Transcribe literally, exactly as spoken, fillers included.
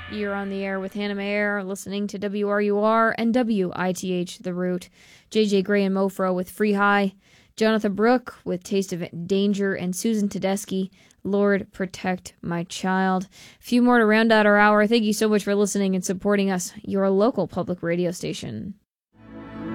You're on the air with Hannah Mayer, listening to W R U R and W I T H The Root. J J Gray and Mofro with Free High. Jonathan Brooke with Taste of Danger, and Susan Tedeschi, Lord Protect My Child. A few more to round out our hour. Thank you so much for listening and supporting us, your local public radio station.